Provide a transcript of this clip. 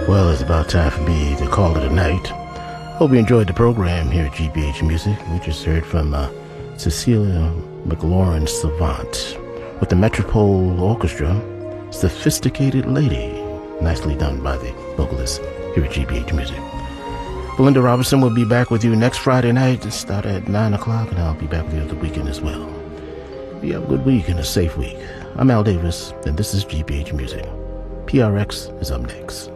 Well, it's about time for me to call it a night. Hope you enjoyed the program here at GBH Music. We just heard from Cecilia McLaurin Savant with the Metropole Orchestra, Sophisticated Lady. Nicely done by the vocalist here at GBH Music. Belinda Robinson will be back with you next Friday night. Start at 9 o'clock, and I'll be back with you the weekend as well. You have a good week and a safe week. I'm Al Davis, and this is GBH Music. PRX is up next.